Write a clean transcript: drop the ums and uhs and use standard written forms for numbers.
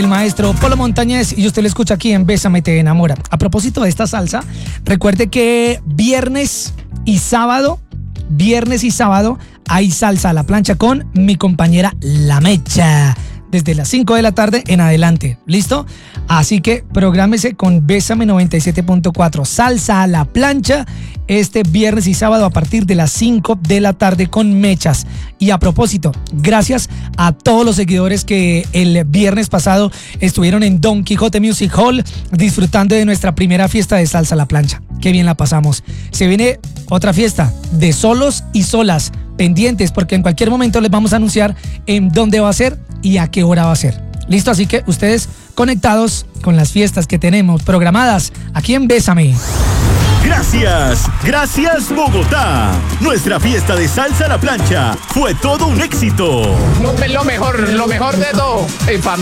El maestro Polo Montañez y usted lo escucha aquí en Bésame Te Enamora. A propósito de esta salsa, recuerde que viernes y sábado hay salsa a la plancha con mi compañera La Mecha. Desde las 5 de la tarde en adelante, ¿listo? Así que prográmese con Bésame 97.4, salsa a la plancha, este viernes y sábado a partir de las 5 de la tarde con Mechas. Y a propósito, gracias a todos los seguidores que el viernes pasado estuvieron en Don Quijote Music Hall disfrutando de nuestra primera fiesta de salsa a la plancha. Qué bien la pasamos. Se viene otra fiesta de solos y solas, pendientes, porque en cualquier momento les vamos a anunciar en dónde va a ser y a qué hora va a ser. ¿Listo? Así que ustedes conectados con las fiestas que tenemos programadas aquí en Bésame. Gracias Bogotá. Nuestra fiesta de salsa a la plancha fue todo un éxito. Lo mejor de todo, en familia.